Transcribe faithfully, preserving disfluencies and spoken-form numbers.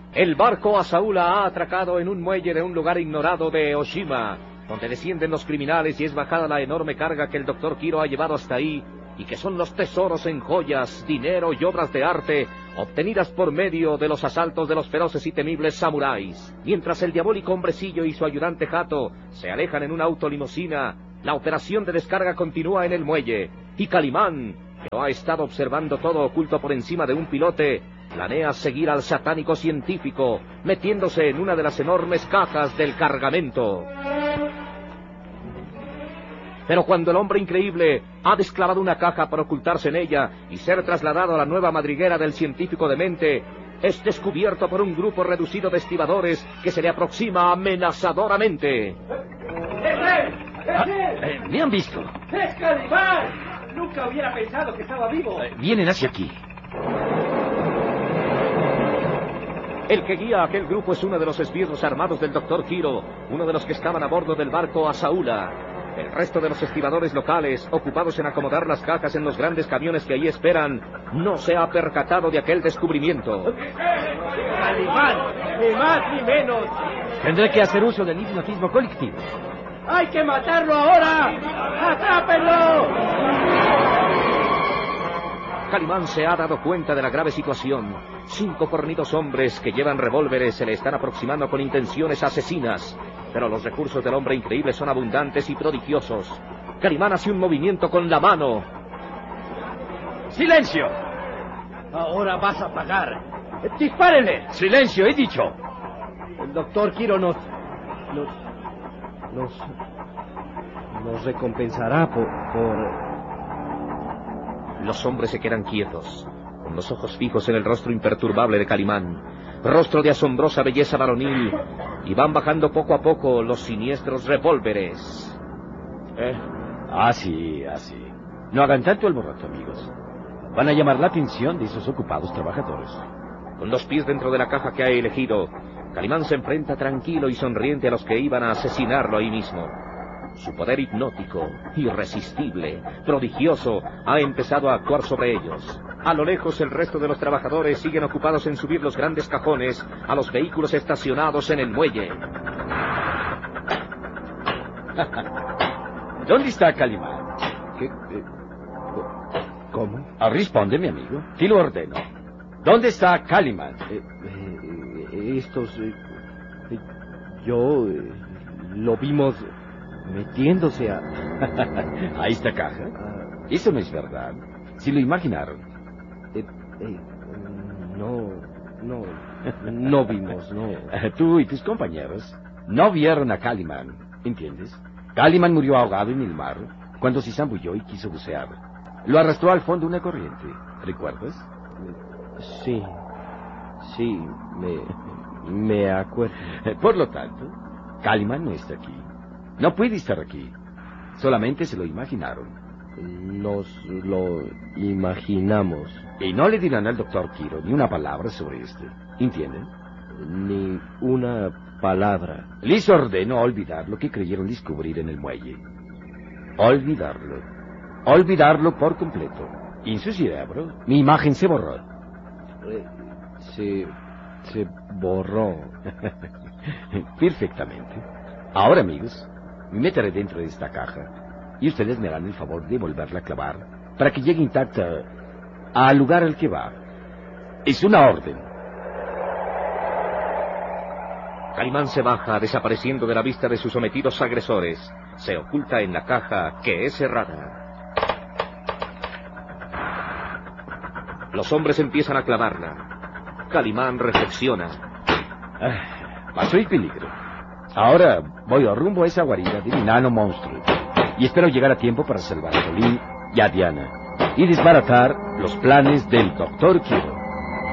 El barco Asaula ha atracado en un muelle de un lugar ignorado de Oshima, donde descienden los criminales y es bajada la enorme carga que el doctor Kiro ha llevado hasta ahí, y que son los tesoros en joyas, dinero y obras de arte obtenidas por medio de los asaltos de los feroces y temibles samuráis. Mientras el diabólico hombrecillo y su ayudante Hato se alejan en una autolimusina, la operación de descarga continúa en el muelle, y Calimán, que lo ha estado observando todo oculto por encima de un pilote, planea seguir al satánico científico, metiéndose en una de las enormes cajas del cargamento. Pero cuando el hombre increíble ha desclavado una caja para ocultarse en ella y ser trasladado a la nueva madriguera del científico demente, es descubierto por un grupo reducido de estibadores que se le aproxima amenazadoramente. Ah, eh, me han visto. ¡Es Calimán! Nunca hubiera pensado que estaba vivo. Eh, vienen hacia aquí. El que guía a aquel grupo es uno de los esbirros armados del doctor Kiro, uno de los que estaban a bordo del barco Asaula. El resto de los estibadores locales, ocupados en acomodar las cajas en los grandes camiones que allí esperan, no se ha percatado de aquel descubrimiento. ¡Calimán! ¡Ni más ni menos! Tendré que hacer uso del hipnotismo colectivo. ¡Hay que matarlo ahora! ¡Atrápenlo! Calimán se ha dado cuenta de la grave situación. Cinco fornidos hombres que llevan revólveres se le están aproximando con intenciones asesinas. Pero los recursos del hombre increíble son abundantes y prodigiosos. Calimán hace un movimiento con la mano. ¡Silencio! Ahora vas a pagar. ¡Dispárenle! ¡Silencio, he dicho! El doctor Kiro nos... Nos... Nos, nos recompensará por... por... Los hombres se quedan quietos, con los ojos fijos en el rostro imperturbable de Calimán, rostro de asombrosa belleza varonil, y van bajando poco a poco los siniestros revólveres. ¿Eh? Así, así. No hagan tanto alboroto, amigos. Van a llamar la atención de esos ocupados trabajadores. Con los pies dentro de la caja que ha elegido, Calimán se enfrenta tranquilo y sonriente a los que iban a asesinarlo ahí mismo. Su poder hipnótico, irresistible, prodigioso, ha empezado a actuar sobre ellos. A lo lejos, el resto de los trabajadores siguen ocupados en subir los grandes cajones a los vehículos estacionados en el muelle. ¿Dónde está Calimán? ¿Qué? Eh, ¿Cómo? Ah, responde, mi amigo. Te lo ordeno. ¿Dónde está Calimán? Eh, eh, estos... Eh, eh, yo... Eh, lo vimos... metiéndose a... ¿A esta caja? Eso no es verdad. Si lo imaginaron. Eh, eh, no, no, no vimos, no. Tú y tus compañeros no vieron a Calimán, ¿entiendes? Calimán murió ahogado en el mar cuando se zambulló y quiso bucear. Lo arrastró al fondo una corriente, ¿recuerdas? Sí, sí, me, me acuerdo. Por lo tanto, Calimán no está aquí. No puede estar aquí. Solamente se lo imaginaron. Nos lo imaginamos. Y no le dirán al doctor Kiro ni una palabra sobre esto. ¿Entienden? Ni una palabra. Les ordeno olvidar lo que creyeron descubrir en el muelle. Olvidarlo. Olvidarlo por completo. Y en su cerebro, mi imagen se borró. Eh, se... se borró. Perfectamente. Ahora, amigos, me meteré dentro de esta caja y ustedes me harán el favor de volverla a clavar para que llegue intacta al lugar al que va. Es una orden. Calimán se baja, desapareciendo de la vista de sus sometidos agresores. Se oculta en la caja, que es cerrada. Los hombres empiezan a clavarla. Calimán reflexiona. Ah, pasó el peligro. Ahora voy a rumbo a esa guarida del enano monstruo. Y espero llegar a tiempo para salvar a Colín y a Diana. Y desbaratar los planes del doctor Kiro.